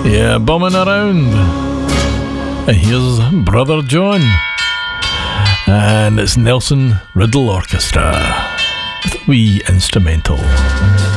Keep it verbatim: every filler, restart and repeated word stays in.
Yeah, bumming around. And here's Brother John. And it's Nelson Riddle Orchestra with a wee instrumental.